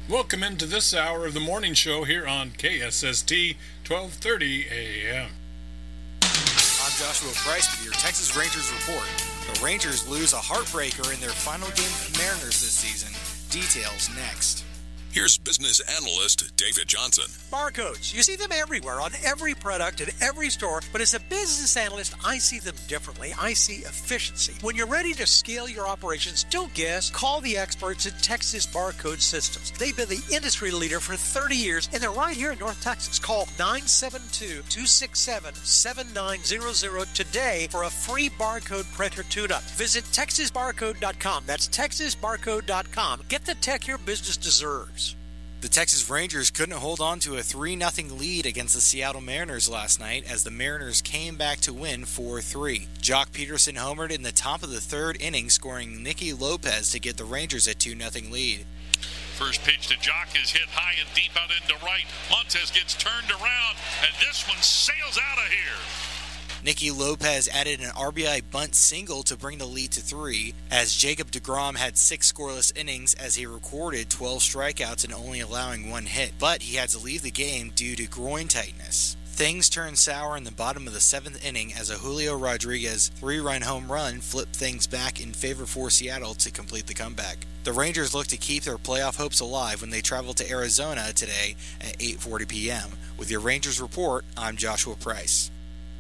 Welcome into this hour of the morning show here on KSST 1230 AM. I'm Joshua Price with your Texas Rangers report. The Rangers lose a heartbreaker in their final game to the Mariners this season. Details next. Here's business analyst David Johnson. Barcodes. You see them everywhere on every product in every store, but as a business analyst, I see them differently. I see efficiency. When you're ready to scale your operations, don't guess. Call the experts at Texas Barcode Systems. They've been the industry leader for 30 years, and they're right here in North Texas. Call 972-267-7900 today for a free barcode printer tune-up. Visit TexasBarcode.com. That's TexasBarcode.com. Get the tech your business deserves. The Texas Rangers couldn't hold on to a 3-0 lead against the Seattle Mariners last night as the Mariners came back to win 4-3. Jock Peterson homered in the top of the third inning, scoring Nicky Lopez to give the Rangers a 2-0 lead. First pitch to Jock is hit high and deep out into right. Montez gets turned around, and this one sails out of here. Nicky Lopez added an RBI bunt single to bring the lead to 3, as Jacob deGrom had 6 scoreless innings as he recorded 12 strikeouts and only allowing 1 hit, but he had to leave the game due to groin tightness. Things turned sour in the bottom of the 7th inning as a Julio Rodriguez 3-run home run flipped things back in favor for Seattle to complete the comeback. The Rangers look to keep their playoff hopes alive when they travel to Arizona today at 8:40 p.m. With your Rangers report, I'm Joshua Price.